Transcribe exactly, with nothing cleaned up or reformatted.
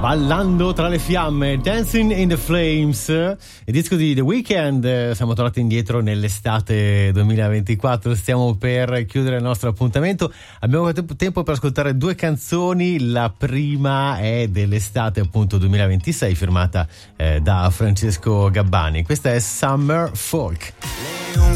Ballando tra le fiamme, Dancing in the Flames, il disco di The Weeknd. Siamo tornati indietro nell'estate duemilaventiquattro, stiamo per chiudere il nostro appuntamento. Abbiamo tempo per ascoltare due canzoni. La prima è dell'estate appunto duemilaventisei, firmata eh, da Francesco Gabbani. Questa è Summer Folk.